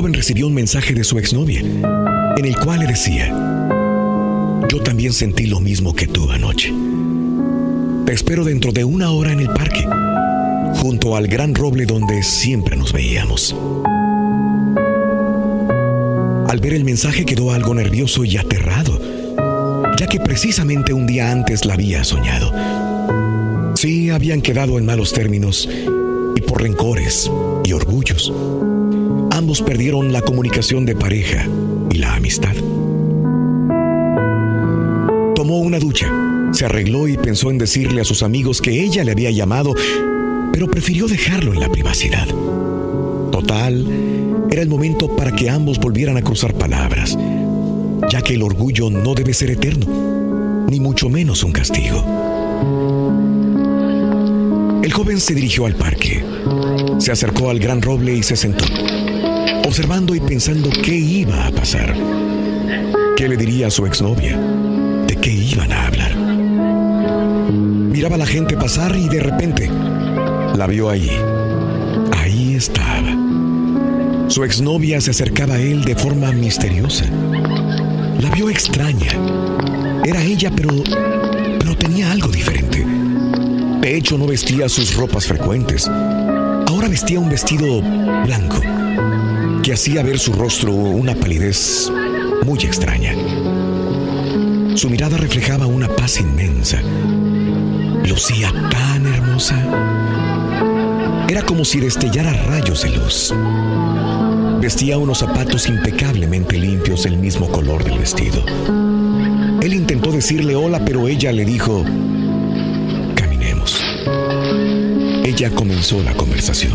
joven recibió un mensaje de su exnovia, en el cual le decía: yo también sentí lo mismo que tú anoche. Te espero dentro de 1 hora en el parque, junto al gran roble donde siempre nos veíamos. Al ver el mensaje quedó algo nervioso y aterrado, ya que precisamente un día antes la había soñado. Sí, habían quedado en malos términos y por rencores y orgullos. Ambos perdieron la comunicación de pareja y la amistad. Tomó una ducha, se arregló y pensó en decirle a sus amigos que ella le había llamado, pero prefirió dejarlo en la privacidad. Total, era el momento para que ambos volvieran a cruzar palabras, ya que el orgullo no debe ser eterno, ni mucho menos un castigo. El joven se dirigió al parque, se acercó al gran roble y se sentó, observando y pensando qué iba a pasar. ¿Qué le diría a su exnovia? ¿De qué iban a hablar? Miraba a la gente pasar y de repente la vio allí. Ahí estaba. Su exnovia se acercaba a él de forma misteriosa. La vio extraña. Era ella, pero tenía algo diferente. De hecho, no vestía sus ropas frecuentes. Ahora vestía un vestido blanco que hacía ver su rostro una palidez muy extraña. Su mirada reflejaba una paz inmensa. Lucía tan hermosa. Era como si destellara rayos de luz. Vestía unos zapatos impecablemente limpios del mismo color del vestido. Él intentó decirle hola, pero ella le dijo: caminemos. Ella comenzó la conversación.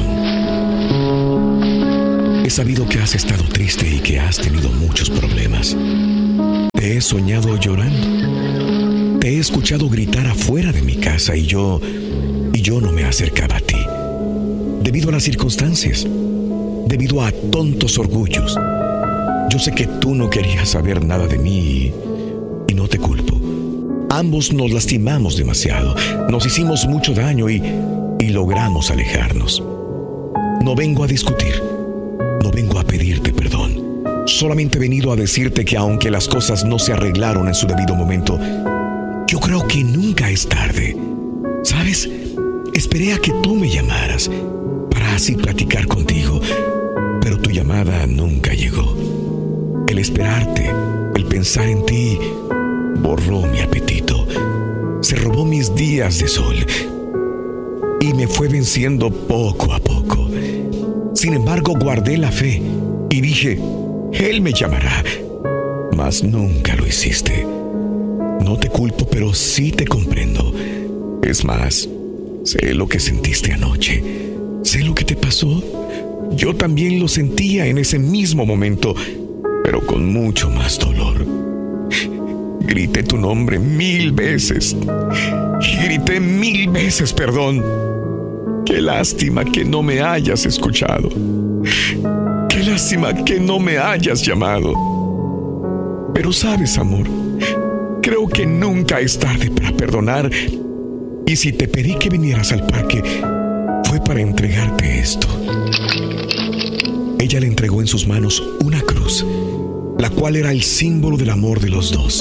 He sabido que has estado triste y que has tenido muchos problemas. Te he soñado llorando. Te he escuchado gritar afuera de mi casa y yo no me acercaba a ti. Debido a las circunstancias, debido a tontos orgullos. Yo sé que tú no querías saber nada de mí y no te culpo. Ambos nos lastimamos demasiado, nos hicimos mucho daño y logramos alejarnos. No vengo a discutir, no vengo a pedirte perdón. Solamente he venido a decirte que aunque las cosas no se arreglaron en su debido momento, yo creo que nunca es tarde. ¿Sabes? Esperé a que tú me llamaras para así platicar contigo, pero tu llamada nunca llegó. El esperarte, el pensar en ti, borró mi apetito. Se robó mis días de sol y me fue venciendo poco a poco. Sin embargo, guardé la fe y dije: él me llamará. Mas nunca lo hiciste. No te culpo, pero sí te comprendo. Es más, sé lo que sentiste anoche. Sé lo que te pasó. Yo también lo sentía en ese mismo momento, pero con mucho más dolor. Grité tu nombre 1000 veces. Grité 1000 veces perdón. Qué lástima que no me hayas escuchado. Qué lástima que no me hayas llamado. Pero sabes, amor, creo que nunca es tarde para perdonar. Y si te pedí que vinieras al parque, fue para entregarte esto. Ella le entregó en sus manos una cruz, la cual era el símbolo del amor de los dos.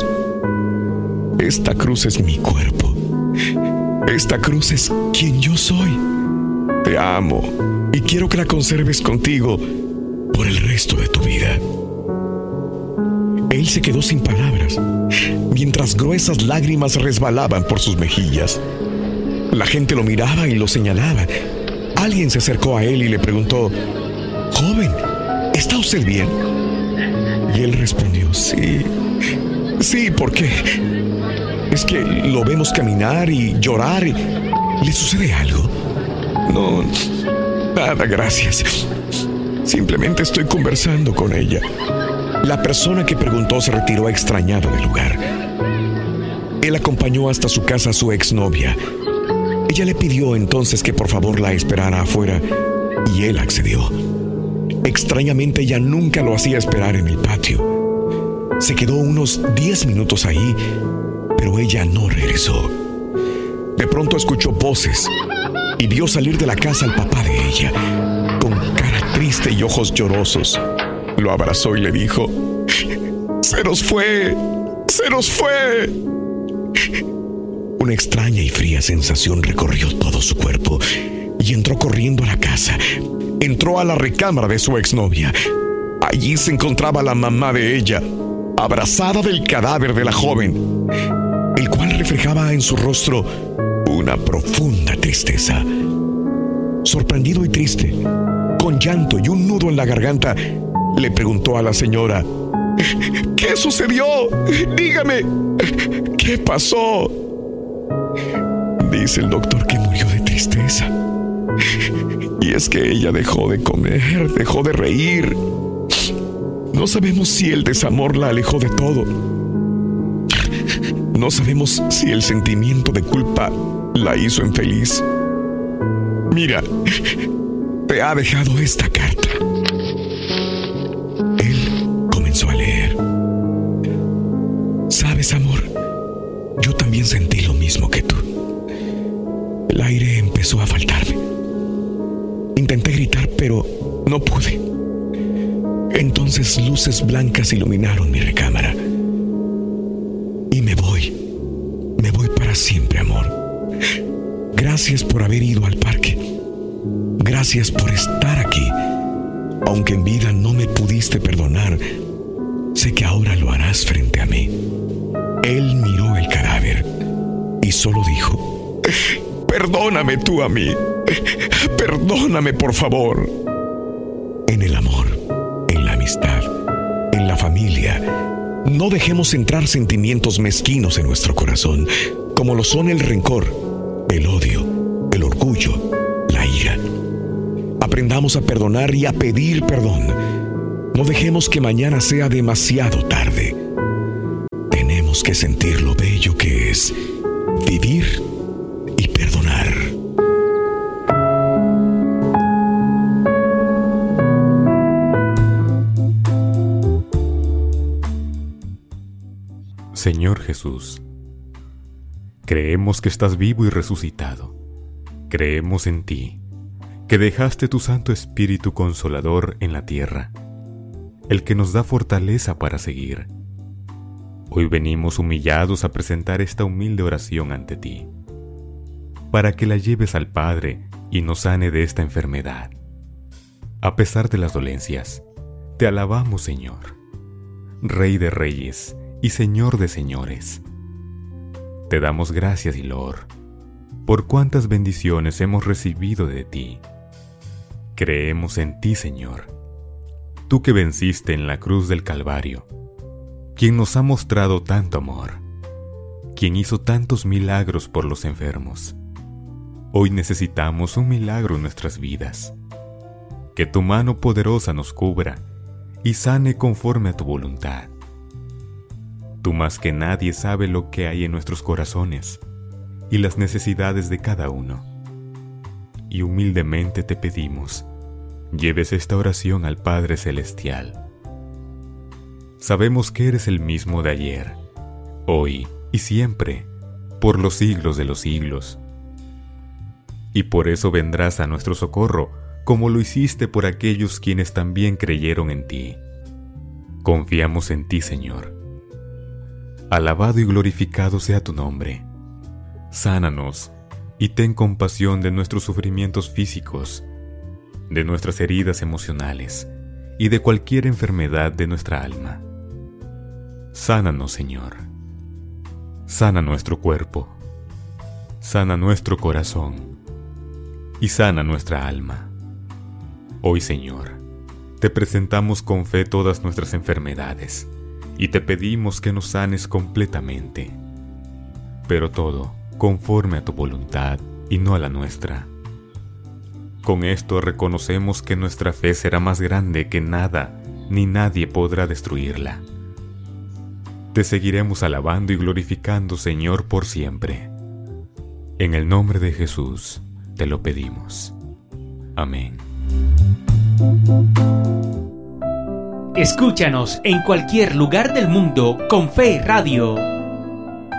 Esta cruz es mi cuerpo. Esta cruz es quien yo soy. Te amo y quiero que la conserves contigo por el resto de tu vida. Él se quedó sin palabras, mientras gruesas lágrimas resbalaban por sus mejillas. La gente lo miraba y lo señalaba. Alguien se acercó a él y le preguntó: joven, ¿está usted bien? Y él respondió: sí, ¿por qué? Es que lo vemos caminar y llorar. ¿Le sucede algo? No, nada, gracias. Simplemente estoy conversando con ella. La persona que preguntó se retiró extrañado del lugar. Él acompañó hasta su casa a su exnovia. Ella le pidió entonces que por favor la esperara afuera y él accedió. Extrañamente ella nunca lo hacía esperar en el patio. Se quedó unos 10 minutos ahí, pero ella no regresó. De pronto escuchó voces y vio salir de la casa al papá de ella, con cara triste y ojos llorosos. lo abrazó y le dijo: ¡Se nos fue! ¡Se nos fue! Una extraña y fría sensación recorrió todo su cuerpo y entró corriendo a la casa. Entró a la recámara de su exnovia. Allí se encontraba la mamá de ella, abrazada del cadáver de la joven, el cual reflejaba en su rostro una profunda tristeza. Sorprendido y triste, con llanto y un nudo en la garganta, le preguntó a la señora: ¿qué sucedió? Dígame, ¿qué pasó? Dice el doctor que murió de tristeza. Y es que ella dejó de comer, dejó de reír. No sabemos si el desamor la alejó de todo. No sabemos si el sentimiento de culpa la hizo infeliz. Mira, te ha dejado esta carta. Él comenzó a leer. ¿Sabes, amor? Yo también sentí lo mismo que tú. El aire empezó a faltarme. Intenté gritar, pero no pude. Entonces luces blancas iluminaron mi recámara. Y me voy para siempre, amor. Gracias por haber ido al parque. Gracias por estar aquí. Aunque en vida no me pudiste perdonar, sé que ahora lo harás frente a mí. Él miró el cadáver y solo dijo: perdóname tú a mí. Perdóname, por favor. En el amor, en la amistad, en la familia, no dejemos entrar sentimientos mezquinos en nuestro corazón, como lo son el rencor, el odio, el orgullo, la ira. Aprendamos a perdonar y a pedir perdón. No dejemos que mañana sea demasiado tarde. Tenemos que sentir lo bello que es vivir y perdonar. Señor Jesús, creemos que estás vivo y resucitado. Creemos en ti, que dejaste tu Santo Espíritu Consolador en la tierra, el que nos da fortaleza para seguir. Hoy venimos humillados a presentar esta humilde oración ante ti, para que la lleves al Padre y nos sane de esta enfermedad. A pesar de las dolencias, te alabamos, Señor, Rey de Reyes y Señor de Señores. Te damos gracias y loor por cuántas bendiciones hemos recibido de ti. Creemos en ti, Señor, tú que venciste en la cruz del Calvario, quien nos ha mostrado tanto amor, quien hizo tantos milagros por los enfermos. Hoy necesitamos un milagro en nuestras vidas. Que tu mano poderosa nos cubra y sane conforme a tu voluntad. Tú más que nadie sabes lo que hay en nuestros corazones y las necesidades de cada uno. Y humildemente te pedimos, lleves esta oración al Padre Celestial. Sabemos que eres el mismo de ayer, hoy y siempre, por los siglos de los siglos. Y por eso vendrás a nuestro socorro, como lo hiciste por aquellos quienes también creyeron en ti. Confiamos en ti, Señor. Alabado y glorificado sea tu nombre. Sánanos y ten compasión de nuestros sufrimientos físicos, de nuestras heridas emocionales y de cualquier enfermedad de nuestra alma. Sánanos, Señor. Sana nuestro cuerpo, sana nuestro corazón y sana nuestra alma. Hoy, Señor, te presentamos con fe todas nuestras enfermedades y te pedimos que nos sanes completamente, pero todo conforme a tu voluntad y no a la nuestra. Con esto reconocemos que nuestra fe será más grande que nada ni nadie podrá destruirla. Te seguiremos alabando y glorificando, Señor, por siempre. En el nombre de Jesús te lo pedimos. Amén. Escúchanos en cualquier lugar del mundo con Fe Radio.